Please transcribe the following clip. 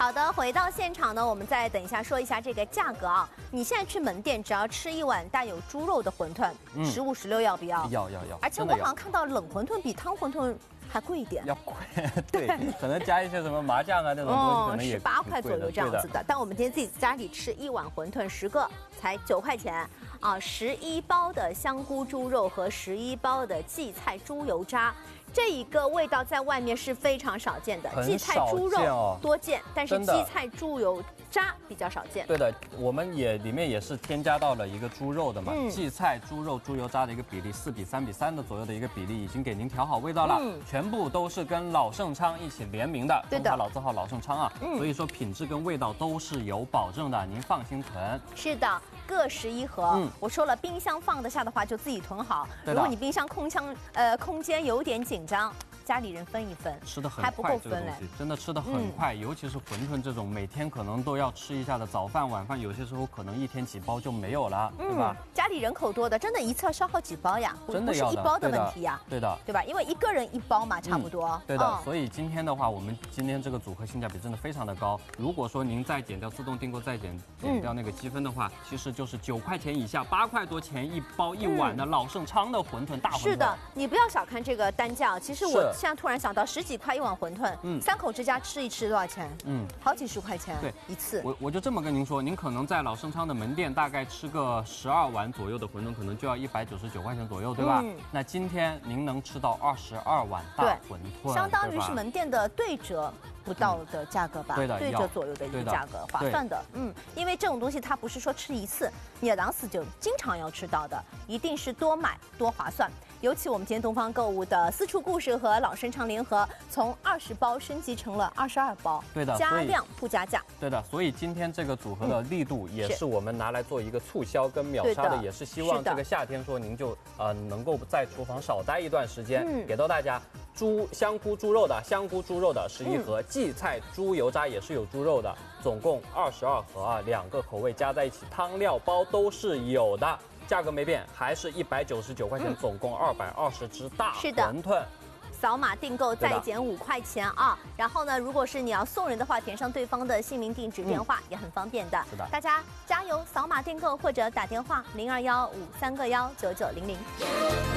好的，回到现场呢，我们再等一下说一下这个价格啊。你现在去门店，只要吃一碗带有猪肉的馄饨，15、16要不要？ 要。 而且我好像看到冷馄饨比汤馄饨还贵一点。 要贵，对，可能加一些什么麻酱啊那种东西，可能也 18块左右这样子的。但我们今天自己家里吃一碗馄饨，10个才9块钱啊！11包的香菇猪肉和11包的荠菜猪油渣。这一个味道在外面是非常少见的，荠菜猪肉多见，但是荠菜猪油渣比较少见。 对的，我们里面也是添加到了一个猪肉的嘛，荠菜、猪肉、猪油渣的一个比例4:3:3的左右的一个比例，已经给您调好味道了。全部都是跟老盛昌一起联名的， 对的， 老字号老盛昌啊，所以说品质跟味道都是有保证的，您放心囤。 是的。各11盒，我说了，冰箱放得下的话就自己囤好。如果你冰箱空间有点紧张，家里人分一分， 吃的很快，还不够分嘞， 真的吃的很快，尤其是馄饨这种每天可能都要吃一下的早饭晚饭，有些时候可能一天几包就没有了，对吧？ 家里人口多的，真的一次要消耗几包呀？ 真的不是一包的问题呀？ 对的， 对吧？因为一个人1包嘛，差不多。 对的，所以今天的话，我们今天这个组合性价比真的非常的高。如果说您再减掉自动订购，再减掉那个积分的话，其实就是9块钱以下，8块多钱一包1碗的老盛昌的馄饨大馄饨。 是的，你不要小看这个单价。其实我现在突然想到，10几块1碗馄饨，3口之家吃一吃多少钱？好几十块钱。对，一次。 我就这么跟您说，您可能在老盛昌的门店大概吃个12碗左右的馄饨，可能就要199块钱左右，对吧？那今天您能吃到22碗大馄饨， 相当于是门店的对折不到的价格吧？ 对的， 对折左右的一个价格，划算的。因为这种东西它不是说吃一次，你当时就经常要吃到的，一定是多买多划算。尤其我们今天东方购物的私厨故事和老盛昌联合，从20包升级成了22包， 对的， 加量不加价。 对的，所以今天这个组合的力度也是我们拿来做一个促销跟秒杀的，也是希望这个夏天说您就能够在厨房少待一段时间，给到大家香菇猪肉的11盒，荠菜猪油渣也是有猪肉的，总共22盒啊，2个口味加在一起，汤料包都是有的。价格没变，还是199块钱，总共220只大馄饨。 扫码订购再减5块钱啊！然后呢，如果是你要送人的话，填上对方的姓名、地址、电话也很方便的。 是的， 大家加油，扫码订购或者打电话0215319900。